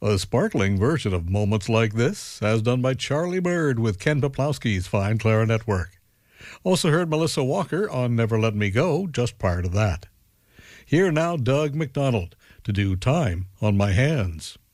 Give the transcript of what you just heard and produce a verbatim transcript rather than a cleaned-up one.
A sparkling version of Moments Like This, as done by Charlie Bird with Ken Peplowski's fine clarinet work. Also heard Melissa Walker on Never Let Me Go, just prior to that. Here now, Doug McDonald to do Time on My Hands.